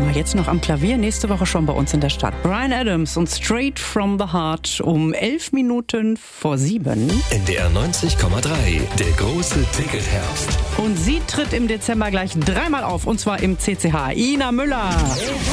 Sommer. Jetzt noch am Klavier, nächste Woche schon bei uns in der Stadt. Bryan Adams und Straight from the Heart um 11 Minuten vor 7. NDR 90,3, der große Ticketherbst. Und sie tritt im Dezember gleich dreimal auf, und zwar im CCH. Ina Müller.